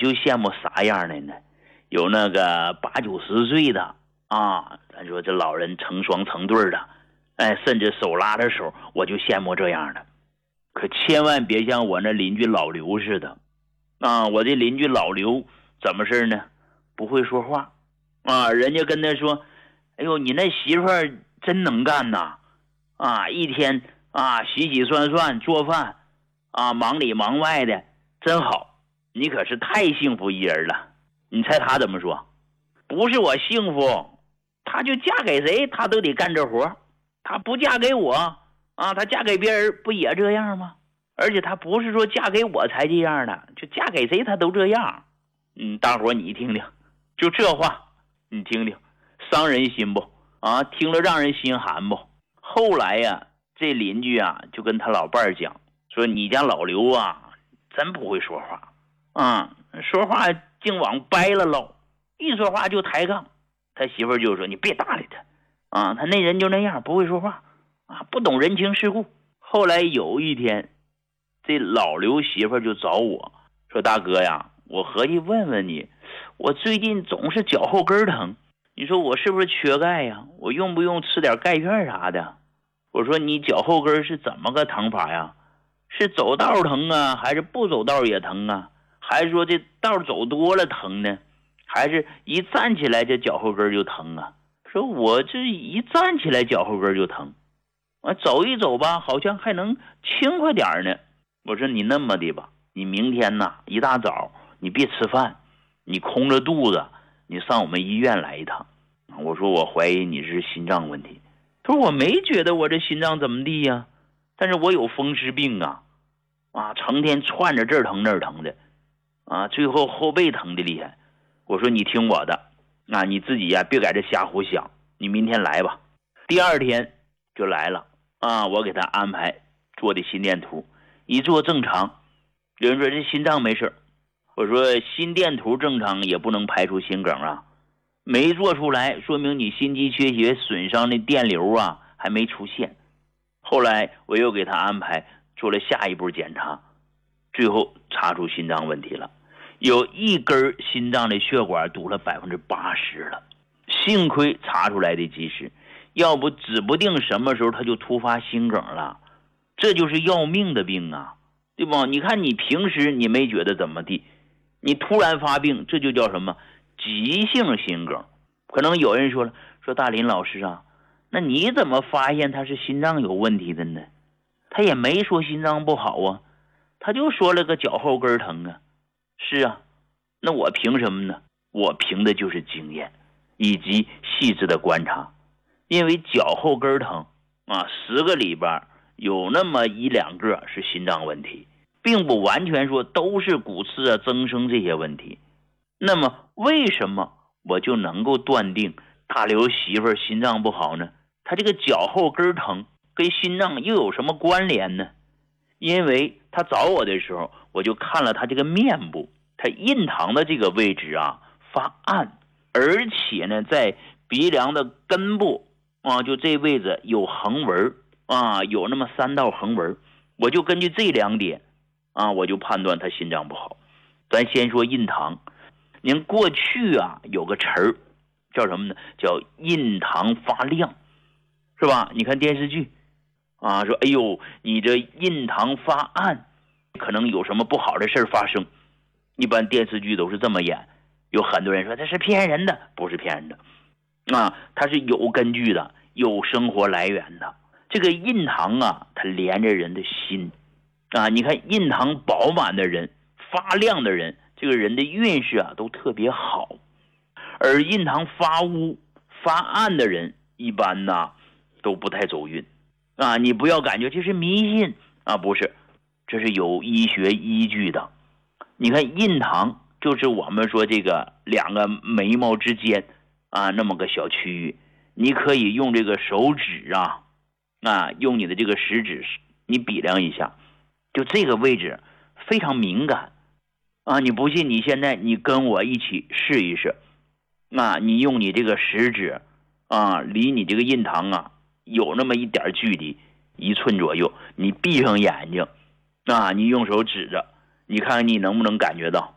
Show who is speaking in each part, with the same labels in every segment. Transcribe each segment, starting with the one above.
Speaker 1: 就羡慕啥样的呢？有那个80、90岁的啊，咱说这老人成双成对的，甚至手拉着手，我就羡慕这样的。可千万别像我那邻居老刘似的啊！我这邻居老刘怎么事呢？不会说话啊！人家跟他说：“哎呦，你那媳妇儿真能干呐！啊，一天啊洗洗涮涮做饭啊，忙里忙外的，真好！你可是太幸福一人了。”你猜他怎么说？不是我幸福，他就嫁给谁他都得干这活，他不嫁给我啊，他嫁给别人不也这样吗？而且他不是说嫁给我才这样的，就嫁给谁他都这样。大伙你听听，就这话你听听，伤人心不啊？听了让人心寒不？后来呀，这邻居啊就跟他老伴儿讲说：“你家老刘啊，真不会说话啊，说话净往掰了唠，一说话就抬杠。”他媳妇儿就说：“你别搭理他啊，他那人就那样，不会说话啊，不懂人情世故。”后来有一天，这老刘媳妇儿就找我说：“大哥呀，我合计问问你，我最近总是脚后跟疼，你说我是不是缺钙呀？我用不用吃点钙片啥的？”我说：“你脚后跟是怎么个疼法呀？是走道疼啊，还是不走道也疼啊？还是说这道走多了疼呢？还是一站起来这脚后跟就疼啊？”说我这一站起来脚后跟就疼，走一走吧，好像还能轻快点呢。我说：“你那么的吧，你明天呐一大早你别吃饭，你空着肚子你上我们医院来一趟。”我说：“我怀疑你是心脏问题。”他说：“我没觉得我这心脏怎么地呀，但是我有风湿病啊，成天串着这儿疼那儿疼的啊，最后后背疼的厉害。”我说：“你听我的啊，你自己呀别在这瞎胡想，你明天来吧。”第二天就来了啊，我给他安排做的心电图，一做正常。有人说这心脏没事，我说心电图正常也不能排除心梗啊，没做出来说明你心肌缺血损伤的电流啊还没出现。后来我又给他安排做了下一步检查，最后查出心脏问题了，有一根心脏的血管堵了80%了，幸亏查出来的及时，要不指不定什么时候他就突发心梗了，这就是要命的病啊，对吧？你看你平时你没觉得怎么地，你突然发病，这就叫什么急性心梗。可能有人说了，说大林老师啊，那你怎么发现他是心脏有问题的呢？他也没说心脏不好啊，他就说了个脚后跟疼啊。是啊，那我凭什么呢？我凭的就是经验以及细致的观察。因为脚后跟疼啊，10个里边有那么1、2个是心脏问题，并不完全说都是骨刺啊、增生这些问题。那么为什么我就能够断定大刘媳妇心脏不好呢？他这个脚后跟疼跟心脏又有什么关联呢？因为他找我的时候，我就看了他这个面部，他印堂的这个位置啊发暗，而且呢在鼻梁的根部啊，就这位置有横纹啊，有那么3道横纹。我就根据这2点啊，我就判断他心脏不好。咱先说印堂，您过去啊有个词儿叫什么呢？叫印堂发亮，是吧？你看电视剧啊，说哎呦你这印堂发暗，可能有什么不好的事发生。一般电视剧都是这么演，有很多人说这是骗人的，不是骗人的啊，它是有根据的，有生活来源的。这个印堂啊，它连着人的心啊。你看印堂饱满的人，发亮的人，这个人的运势啊都特别好。而印堂发乌发暗的人，一般呢都不太走运啊。你不要感觉这是迷信啊，不是，这是有医学依据的。你看印堂就是我们说这个2个眉毛之间啊那么个小区域，你可以用这个手指用你的这个食指你比量一下，就这个位置非常敏感啊。你不信，你现在你跟我一起试一试啊，你用你这个食指啊离你这个印堂啊有那么一点距离，1寸左右，你闭上眼睛啊，你用手指着，你看看你能不能感觉到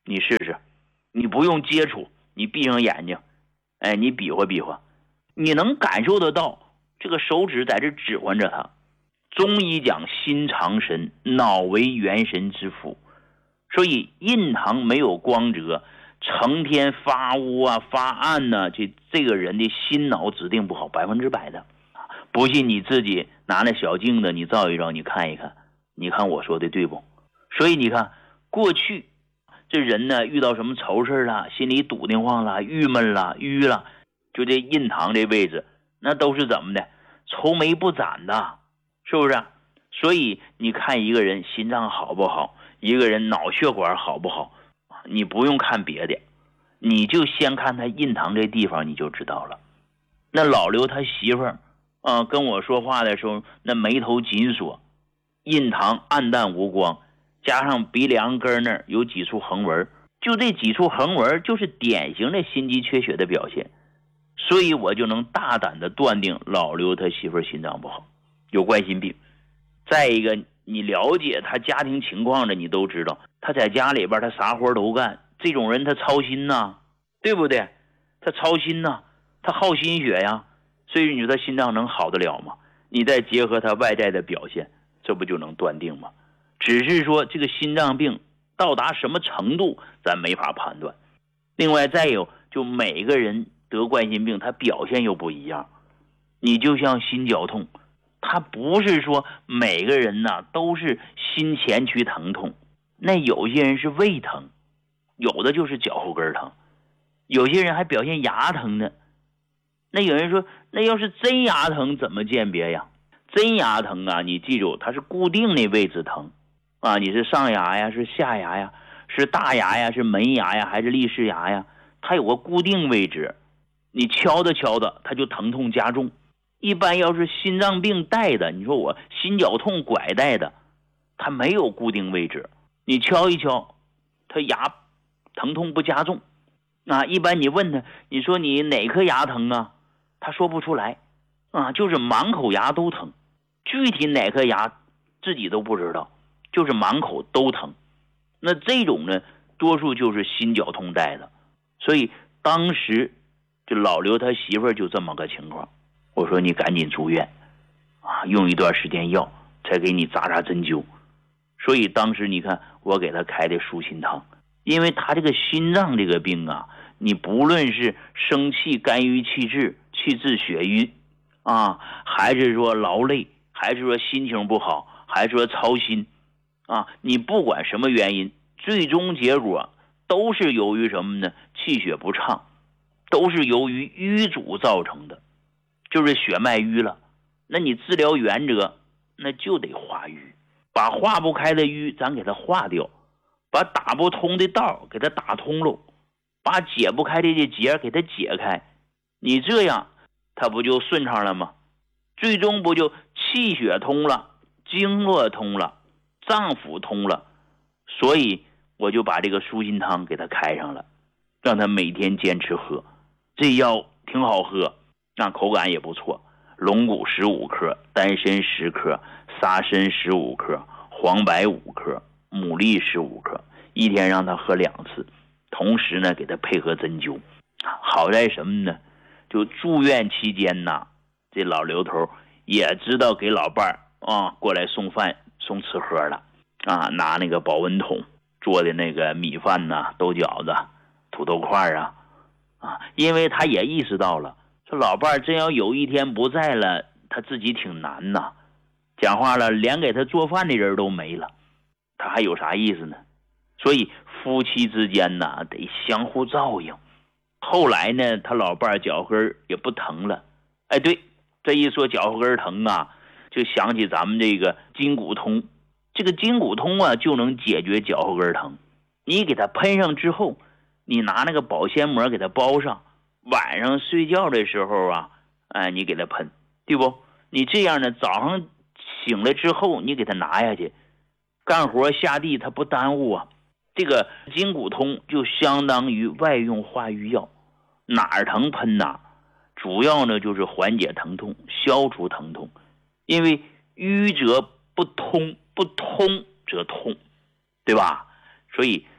Speaker 1: 你试试，你不用接触，你闭上眼睛，哎，你比划比划，你能感受得到这个手指在这指唤着他。中医讲心藏神，脑为元神之府，所以印堂没有光泽，成天发乌啊发暗啊，这个人的心脑指定不好，100%的。不信你自己拿那小镜子你照一照，你看一看，你看我说的对不？所以你看过去这人呢，遇到什么愁事了，心里堵得慌了，郁闷了，郁了，就这印堂这位置，那都是怎么的？愁眉不展的，是不是？所以你看一个人心脏好不好，一个人脑血管好不好，你不用看别的，你就先看他印堂这地方，你就知道了。那老刘他媳妇儿跟我说话的时候，那眉头紧锁，印堂暗淡无光，加上鼻梁根那儿有几处横纹，就这几处横纹就是典型的心肌缺血的表现。所以我就能大胆的断定老刘他媳妇儿心脏不好，有冠心病。再一个，你了解他家庭情况的，你都知道他在家里边他啥活都干，这种人他操心呐，对不对？他操心呐，他耗心血呀，所以你说他心脏能好得了吗？你再结合他外在的表现，这不就能断定吗？只是说这个心脏病到达什么程度咱没法判断。另外再有，就每个人得冠心病他表现又不一样。你就像心绞痛，他不是说每个人呢都是心前区疼痛，那有些人是胃疼，有的就是脚后跟疼，有些人还表现牙疼呢。那有人说，那要是真牙疼怎么鉴别呀？真牙疼啊，你记住，它是固定的位置疼啊，你是上牙呀，是下牙呀，是大牙呀，是门牙呀，还是立式牙呀？它有个固定位置，你敲着敲着它就疼痛加重。一般要是心脏病带的，你说我心绞痛拐带的，它没有固定位置，你敲一敲它牙疼痛不加重啊。一般你问他，你说你哪颗牙疼啊，他说不出来啊，就是满口牙都疼，具体哪颗牙自己都不知道，就是满口都疼。那这种呢，多数就是心绞痛带的。所以当时这老刘他媳妇儿就这么个情况，我说你赶紧住院啊，用一段时间药，才给你扎针灸。所以当时你看我给他开的舒心汤，因为他这个心脏这个病啊，你不论是生气肝郁气滞，气滞血瘀啊，还是说劳累，还是说心情不好，还是说操心啊，你不管什么原因，最终结果都是由于什么呢？气血不畅，都是由于瘀阻造成的，就是血脉瘀了。那你治疗原则那就得化瘀，把化不开的瘀咱给它化掉，把打不通的道给它打通喽，把解不开的这结给它解开，你这样它不就顺畅了吗？最终不就气血通了，经络通了，脏腑通了。所以我就把这个舒心汤给他开上了，让他每天坚持喝。这药挺好喝，那口感也不错。龙骨15克，丹参10克，沙参15克，黄柏5克，牡蛎15克，一天让他喝2次，同时呢给他配合针灸。好在什么呢？就住院期间呢，这老刘头也知道给老伴儿过来送饭送吃喝了啊，拿那个保温桶做的那个米饭呐、豆饺子、土豆块啊，因为他也意识到了，说老伴儿真要有一天不在了，他自己挺难呐。讲话了，连给他做饭的人都没了，他还有啥意思呢？所以夫妻之间呢，得相互照应。后来呢，他老伴儿脚跟也不疼了。哎，对，这一说脚后跟疼啊，就想起咱们这个筋骨通。这个筋骨通啊，就能解决脚后跟疼。你给它喷上之后，你拿那个保鲜膜给它包上，晚上睡觉的时候啊，你给它喷，对不？你这样呢，早上醒来之后，你给它拿下去，干活下地它不耽误啊。这个筋骨通就相当于外用化瘀药，哪儿疼喷哪儿，主要呢就是缓解疼痛，消除疼痛。因为瘀则不通，不通则痛，对吧？所以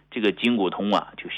Speaker 1: 这个金骨通啊就